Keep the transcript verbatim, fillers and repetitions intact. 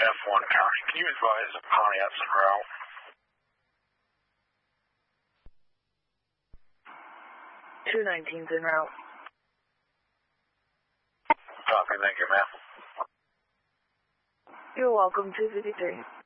F one County. Can you advise of Pontiac's en route? two nineteen's en route. Copy, thank you, ma'am. You're welcome, two fifty-three.